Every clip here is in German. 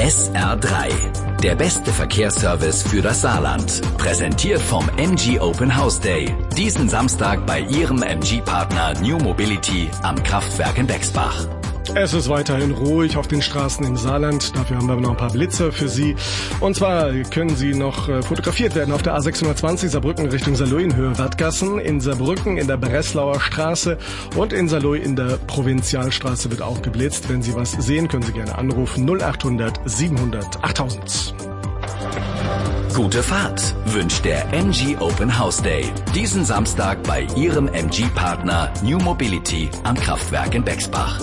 SR3, der beste Verkehrsservice für das Saarland. Präsentiert vom MG Open House Day. Diesen Samstag bei Ihrem MG-Partner New Mobility am Kraftwerk in Bexbach. Es ist weiterhin ruhig auf den Straßen im Saarland. Dafür haben wir noch ein paar Blitze für Sie. Und zwar können Sie noch fotografiert werden auf der A620 Saarbrücken Richtung Saarlouis in Höhe Wattgassen, in Saarbrücken in der Breslauer Straße und in Saarlouis in der Provinzialstraße wird auch geblitzt. Wenn Sie was sehen, können Sie gerne anrufen 0800 700 8000. Gute Fahrt wünscht der MG Open House Day. Diesen Samstag bei Ihrem MG-Partner New Mobility am Kraftwerk in Bexbach.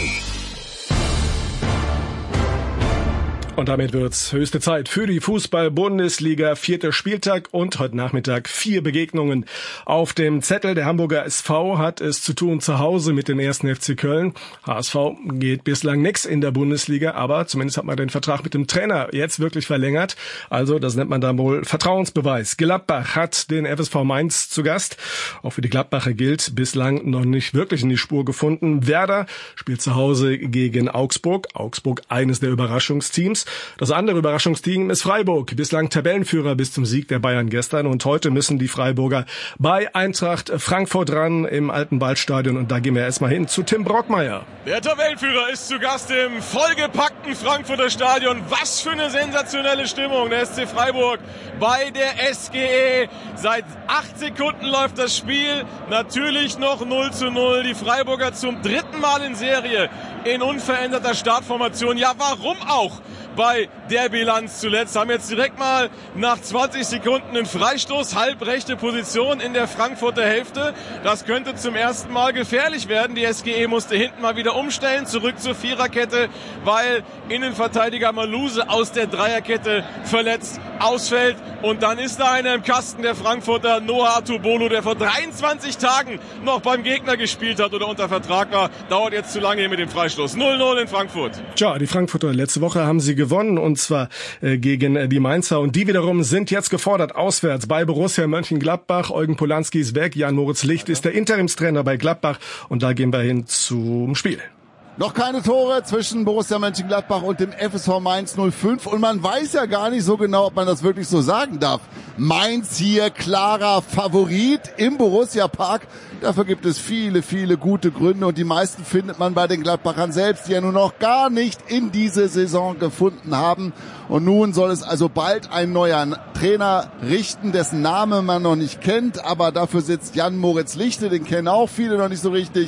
Und damit wird's höchste Zeit für die Fußball-Bundesliga. 4. Spieltag und heute Nachmittag 4 Begegnungen auf dem Zettel. Der Hamburger SV hat es zu tun zu Hause mit dem 1. FC Köln. HSV geht bislang nix in der Bundesliga, aber zumindest hat man den Vertrag mit dem Trainer jetzt wirklich verlängert. Also das nennt man dann wohl Vertrauensbeweis. Gladbach hat den FSV Mainz zu Gast. Auch für die Gladbacher gilt, bislang noch nicht wirklich in die Spur gefunden. Werder spielt zu Hause gegen Augsburg. Augsburg eines der Überraschungsteams. Das andere Überraschungsteam ist Freiburg, bislang Tabellenführer bis zum Sieg der Bayern gestern. Und heute müssen die Freiburger bei Eintracht Frankfurt ran im alten Waldstadion. Und da gehen wir erstmal hin zu Tim Brockmeier. Der Tabellenführer ist zu Gast im vollgepackten Frankfurter Stadion. Was für eine sensationelle Stimmung. Der SC Freiburg bei der SGE. Seit 8 Sekunden läuft das Spiel. Natürlich noch 0:0. Die Freiburger zum 3. Mal in Serie in unveränderter Startformation. Ja, warum auch? Bei der Bilanz zuletzt haben jetzt direkt mal nach 20 Sekunden einen Freistoß, halbrechte Position in der Frankfurter Hälfte. Das könnte zum ersten Mal gefährlich werden. Die SGE musste hinten mal wieder umstellen, zurück zur Viererkette, weil Innenverteidiger Maluse aus der Dreierkette verletzt ausfällt. Und dann ist da einer im Kasten, der Frankfurter Noah Atubolo, der vor 23 Tagen noch beim Gegner gespielt hat oder unter Vertrag war. Dauert jetzt zu lange hier mit dem Freistoß. 0:0 in Frankfurt. Tja, die Frankfurter letzte Woche haben sie gewonnen und zwar gegen die Mainzer und die wiederum sind jetzt gefordert auswärts bei Borussia Mönchengladbach. Eugen Polanski ist weg, Jan-Moritz Licht ist der Interimstrainer bei Gladbach und da gehen wir hin zum Spiel. Noch keine Tore zwischen Borussia Mönchengladbach und dem FSV Mainz 05 und man weiß ja gar nicht so genau, ob man das wirklich so sagen darf. Mainz hier klarer Favorit im Borussia Park. Dafür gibt es viele, viele gute Gründe und die meisten findet man bei den Gladbachern selbst, die ja nun noch gar nicht in diese Saison gefunden haben. Und nun soll es also bald ein neuer Trainer richten, dessen Name man noch nicht kennt, aber dafür sitzt Jan-Moritz Lichte, den kennen auch viele noch nicht so richtig.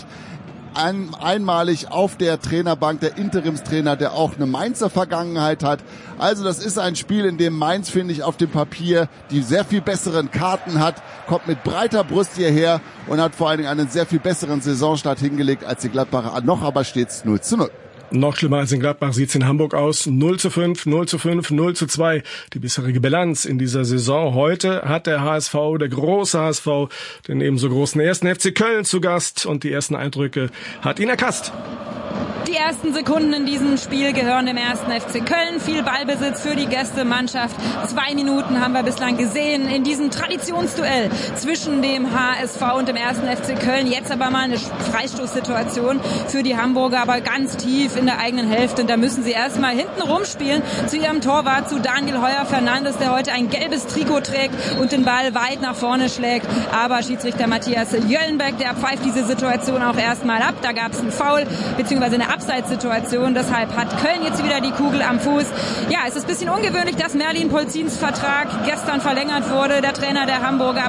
Einmalig auf der Trainerbank, der Interimstrainer, der auch eine Mainzer Vergangenheit hat. Also das ist ein Spiel, in dem Mainz, finde ich, auf dem Papier die sehr viel besseren Karten hat, kommt mit breiter Brust hierher und hat vor allen Dingen einen sehr viel besseren Saisonstart hingelegt als die Gladbacher. Noch aber steht's 0:0. Noch schlimmer als in Gladbach sieht's in Hamburg aus. 0:5, 0:5, 0:2. Die bisherige Bilanz in dieser Saison. Heute hat der HSV, der große HSV, den ebenso großen 1. FC Köln zu Gast. Und die ersten Eindrücke hat Ina Kast. Die ersten Sekunden in diesem Spiel gehören dem 1. FC Köln. Viel Ballbesitz für die Gästemannschaft. 2 Minuten haben wir bislang gesehen in diesem Traditionsduell zwischen dem HSV und dem 1. FC Köln. Jetzt aber mal eine Freistoßsituation für die Hamburger, aber ganz tief in der eigenen Hälfte. Und da müssen sie erstmal hinten rumspielen zu ihrem Torwart, zu Daniel Heuer-Fernandes, der heute ein gelbes Trikot trägt und den Ball weit nach vorne schlägt. Aber Schiedsrichter Matthias Jöllenbeck, der pfeift diese Situation auch erstmal ab. Da gab es einen Foul, beziehungsweise eine Abseitssituation. Deshalb hat Köln jetzt wieder die Kugel am Fuß. Ja, es ist ein bisschen ungewöhnlich, dass Merlin Polzins Vertrag gestern verlängert wurde. Der Trainer der Hamburger